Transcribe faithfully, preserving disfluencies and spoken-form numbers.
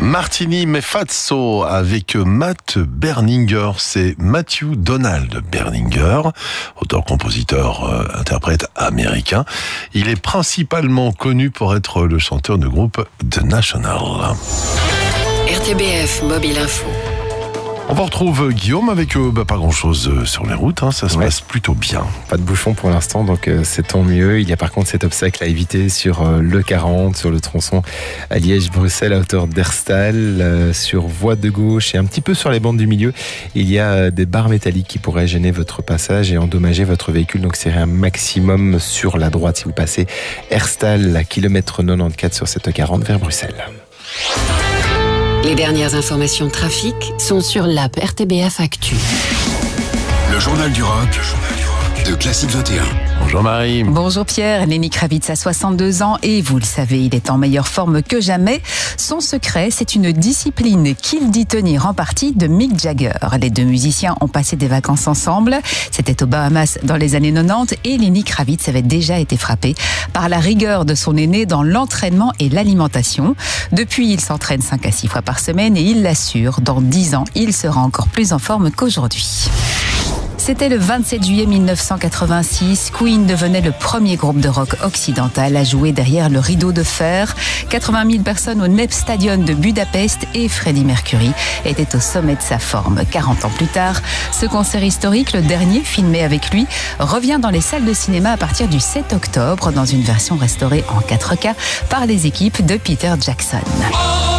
Martini Mefazzo avec Matt Berninger, c'est Matthew Donald Berninger, auteur-compositeur, euh, interprète américain. Il est principalement connu pour être le chanteur du groupe The National. R T B F Mobile Info. On va retrouver Guillaume avec euh, bah, pas grand-chose euh, sur les routes, hein, ça se Ouais. passe plutôt bien. Pas de bouchon pour l'instant, donc euh, c'est tant mieux. Il y a par contre cet obstacle à éviter sur euh, le quarante, sur le tronçon à Liège-Bruxelles à hauteur d'Herstal, euh, sur voie de gauche et un petit peu sur les bandes du milieu. Il y a euh, des barres métalliques qui pourraient gêner votre passage et endommager votre véhicule, donc c'est un maximum sur la droite si vous passez Herstal à kilomètre quatre-vingt-quatorze sur cette quarante vers Bruxelles. Les dernières informations de trafic sont sur l'app R T B F Actu. Le journal du rock de Classique vingt et un. Bonjour Marie. Bonjour Pierre, Lenny Kravitz a soixante-deux ans et vous le savez, il est en meilleure forme que jamais. Son secret, c'est une discipline qu'il dit tenir en partie de Mick Jagger. Les deux musiciens ont passé des vacances ensemble. C'était aux Bahamas dans les années quatre-vingt-dix et Lenny Kravitz avait déjà été frappé par la rigueur de son aîné dans l'entraînement et l'alimentation. Depuis, il s'entraîne cinq à six fois par semaine et il l'assure, dans dix ans, il sera encore plus en forme qu'aujourd'hui. C'était le vingt-sept juillet mille neuf cent quatre-vingt-six. Queen devenait le premier groupe de rock occidental à jouer derrière le rideau de fer. quatre-vingt mille personnes au Nep Stadion de Budapest et Freddie Mercury était au sommet de sa forme. quarante ans plus tard, ce concert historique, le dernier filmé avec lui, revient dans les salles de cinéma à partir du sept octobre dans une version restaurée en quatre K par les équipes de Peter Jackson.